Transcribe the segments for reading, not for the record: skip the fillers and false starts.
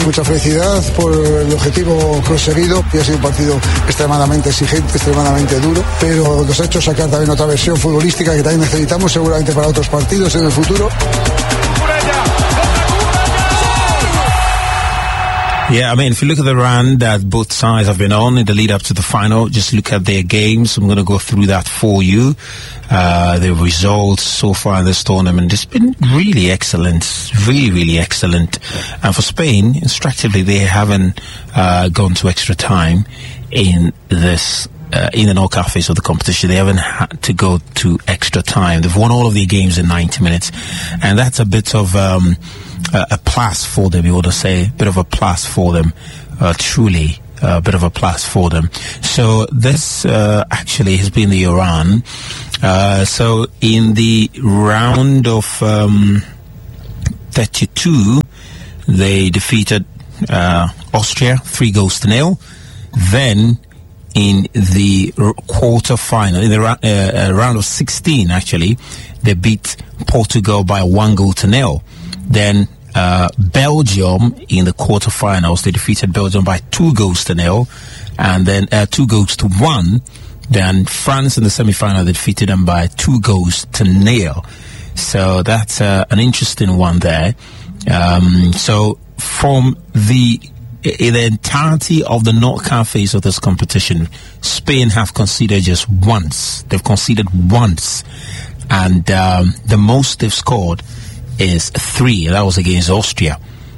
hay mucha felicidad por el objetivo conseguido y ha sido un partido extremadamente exigente, extremadamente duro, pero nos ha hecho sacar también otra versión futbolística que también necesitamos seguramente para otros partidos en el futuro. Yeah, I mean, if you look at the run that both sides have been on in the lead up to the final, just look at their games. I'm going to go through that for you. The results so far in this tournament, it's been really excellent, really, really excellent. And for Spain, instructively, they haven't gone to extra time in this in the knockout phase of the competition. They haven't had to go to extra time. They've won all of their games in 90 minutes. And that's a bit of a plus for them, you ought to say. A bit of a plus for them, truly. A bit of a plus for them. So this actually has been the Iran. So in the round of 32, they defeated Austria 3-0. Then in the quarter-final, in the round of 16, actually, they beat Portugal by 1-0. Then Belgium in the quarter-finals, they defeated Belgium by 2-0, and then 2-1. Then France in the semi-final, they defeated them by 2-0. So that's an interesting one there. So from the entirety of the knockout phase of this competition, Spain have conceded just once. They've conceded once, and the most they've scored is 3. That was against Austria.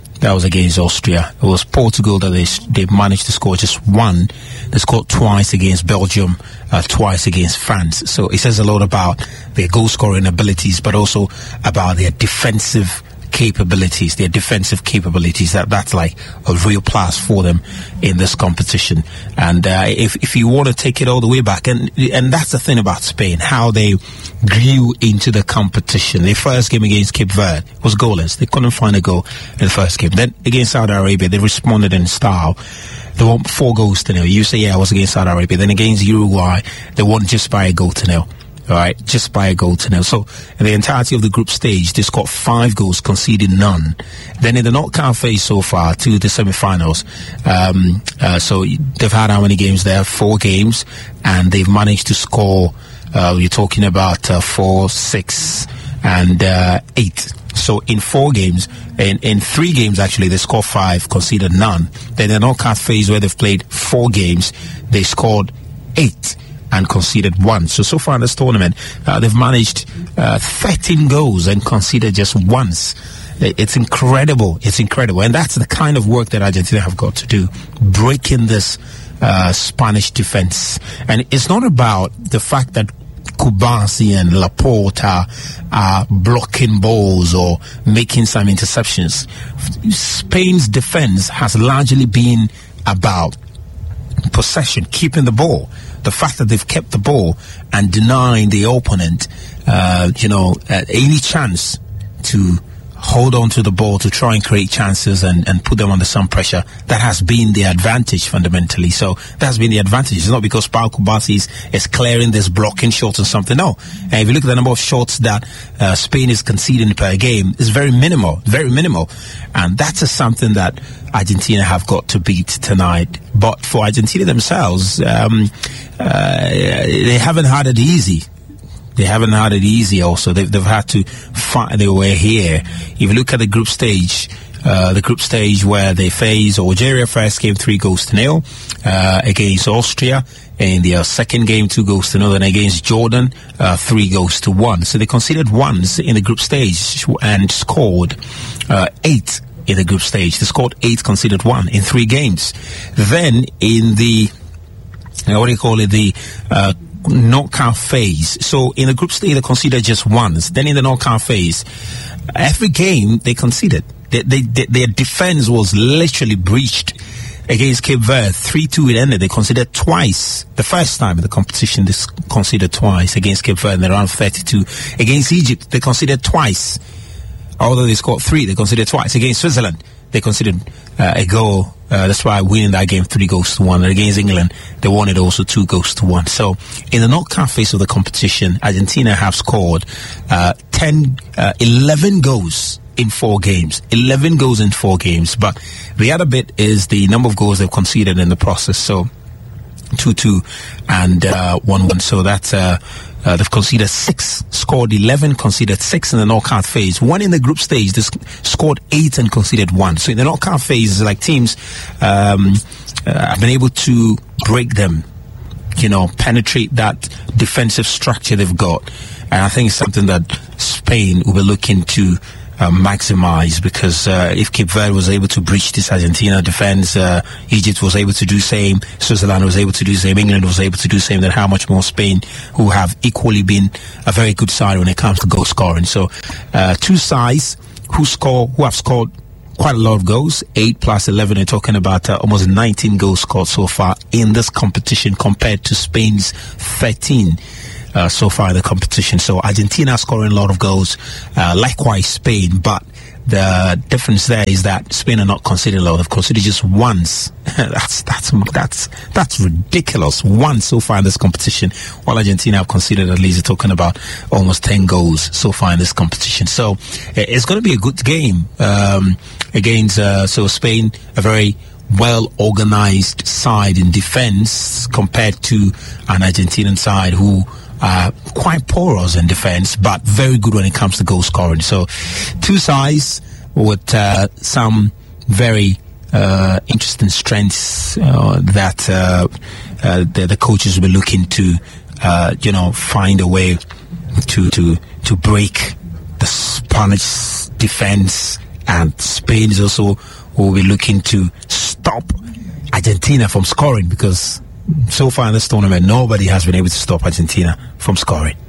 It was Portugal that they managed to score just 1. They scored twice against Belgium, twice against France. So it says a lot about their goal-scoring abilities, but also about their defensive capabilities. That's like a real plus for them in this competition. And if you want to take it all the way back, and that's the thing about Spain, how they grew into the competition. Their first game against Cape Verde was goalless. They couldn't find a goal in the first game. Then against Saudi Arabia, they responded in style. They won 4-0. You say, yeah, I was against Saudi Arabia. Then against Uruguay, they won just by 1-0. All right, just by 1-0. So in the entirety of the group stage, they scored 5 goals, conceded none. Then in the knockout phase so far, to the semi-finals, so they've had how many games there? 4 games, and they've managed to score, you're talking about 4, 6, and 8. So in 4 games, in 3 games actually, they scored 5, conceded none. Then in the knockout phase where they've played 4 games, they scored 8. And conceded 1. So far in this tournament, they've managed 13 goals and conceded just once. It's incredible. And that's the kind of work that Argentina have got to do, breaking this Spanish defense. And it's not about the fact that Kubasi and Laporta are blocking balls or making some interceptions. Spain's defense has largely been about possession, keeping the ball. The fact that they've kept the ball and denying the opponent, any chance to hold on to the ball to try and create chances and put them under some pressure, that has been the advantage fundamentally. So that has been the advantage. It's not because Pau Kubasi is clearing this blocking shots or something. No. And if you look at the number of shots that Spain is conceding per game, it's very minimal. And that's something that Argentina have got to beat tonight. But for Argentina themselves, they haven't had it easy. Also. They've had to fight their way here. If you look at the group stage where they face Algeria, first game 3-0 against Austria. In their second game, 2-0, and against Jordan, 3-1. So they conceded once in the group stage and scored 8 in the group stage. They scored 8, conceded 1 in 3 games. Then in the knockout phase. So in the group stage, they conceded just once. Then in the knockout phase, every game they conceded. Their defense was literally breached. Against Cape Verde, 3-2 it ended. They conceded twice. The first time in the competition, they conceded twice against Cape Verde in the round 32. Against Egypt, they conceded twice. Although they scored 3, they conceded twice. Against Switzerland, they conceded a goal. That's why winning that game 3-1. And against England, they won it also 2-1. So in the knockout phase of the competition, Argentina have scored 11 goals in 4 games. 11 goals in 4 games. But the other bit is the number of goals they've conceded in the process. So 2-2 and 1-1. So that's they've conceded 6, scored 11, conceded 6 in the knockout phase. 1 in the group stage, they scored 8 and conceded 1. So in the knockout phase, like teams have been able to break them, penetrate that defensive structure they've got. And I think it's something that Spain will be looking to maximize, because if Cape Verde was able to breach this Argentina defense, Egypt was able to do same, Switzerland was able to do same, England was able to do same, then how much more Spain, who have equally been a very good side when it comes to goal scoring. So 2 sides who have scored quite a lot of goals, 8 plus 11. We're talking about almost 19 goals scored so far in this competition compared to Spain's 13 so far in the competition. So Argentina scoring a lot of goals, likewise Spain, but the difference there is that Spain are not conceding a lot. They've conceded just once. That's ridiculous. Once so far in this competition, while Argentina have conceded at least, talking about almost 10 goals so far in this competition. So it's going to be a good game against so Spain, a very well-organized side in defense compared to an Argentinian side who are quite porous in defense, but very good when it comes to goal scoring. So 2 sides with some very interesting strengths that the coaches will be looking to find a way to break the Spanish defense, and Spain is also will be looking to stop Argentina from scoring, because so far in this tournament nobody has been able to stop Argentina from scoring.